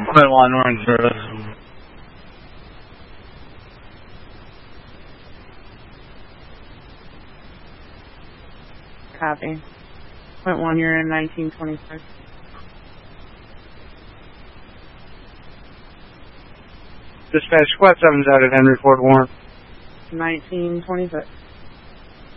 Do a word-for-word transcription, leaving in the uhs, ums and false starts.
Point one, orange zero. Copy. Point one, you're in nineteen twenty-six. Dispatch, squad seven's out at Henry Ford Warren. nineteen twenty-six.